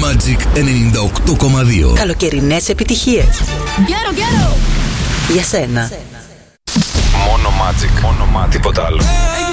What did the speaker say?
Magic 98,2. Καλοκαιρινές επιτυχίες. Για σένα. Μόνο Magic. Μόνο Magic. Τίποτα άλλο.